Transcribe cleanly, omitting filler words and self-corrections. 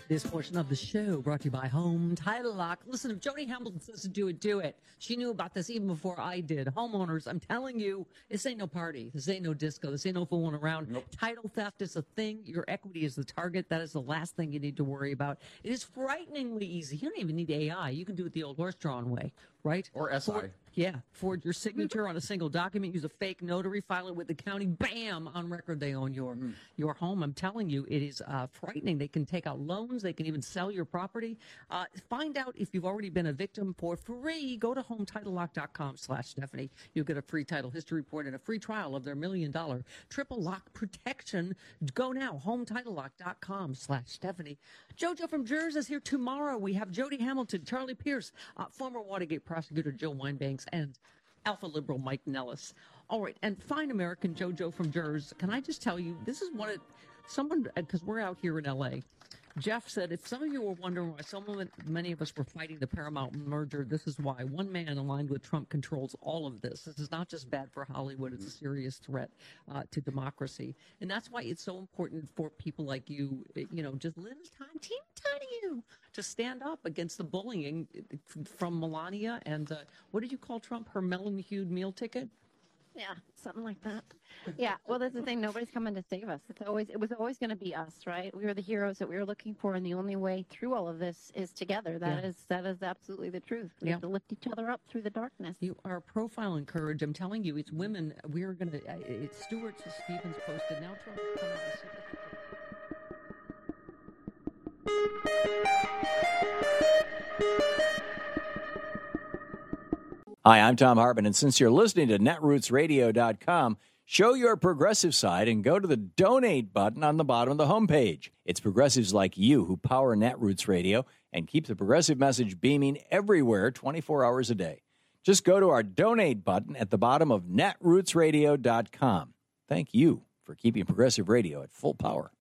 This portion of the show brought to you by Home Title Lock. Listen, if Jody Hamilton says to do it, do it. She knew about this even before I did. Homeowners, I'm telling you, this ain't no party. This ain't no disco. This ain't no fooling around. Nope. Title theft is a thing. Your equity is the target. That is the last thing you need to worry about. It is frighteningly easy. You don't even need AI. You can do it the old horse-drawn way, right? Or SI. Forge your signature on a single document. Use a fake notary. File it with the county. Bam! On record, they own your home. I'm telling you, it is frightening. They can take out loans. They can even sell your property. Find out if you've already been a victim for free. Go to HometitleLock.com/Stephanie. You'll get a free title history report and a free trial of their $1 million triple lock protection. Go now. HometitleLock.com/Stephanie. JoJo from Jersey is here tomorrow. We have Jody Hamilton, Charlie Pierce, former Watergate prosecutor Joe Winebanks, and Alpha Liberal Mike Nellis. All right, and fine American JoJo from Jersey. Can I just tell you, this is one of someone, because we're out here in L.A., Jeff said, if some of you were wondering why many of us were fighting the Paramount merger, this is why. One man aligned with Trump controls all of this. This is not just bad for Hollywood. It's a serious threat to democracy. And that's why it's so important for people like you, just little teeny tiny you, to stand up against the bullying from Melania and, what did you call Trump? Her melon-hued meal ticket? Yeah, something like that. Yeah, well, that's the thing. Nobody's coming to save us. It was always going to be us, right? We were the heroes that we were looking for, and the only way through all of this is together. That is absolutely the truth. We have to lift each other up through the darkness. You are profiling courage. I'm telling you, it's women. We are going to. It's Stuart Stevens posted now. Trump come out and Hi, I'm Tom Hartman, and since you're listening to netrootsradio.com, show your progressive side and go to the donate button on the bottom of the homepage. It's progressives like you who power Netroots Radio and keep the progressive message beaming everywhere 24 hours a day. Just go to our donate button at the bottom of netrootsradio.com. Thank you for keeping progressive radio at full power.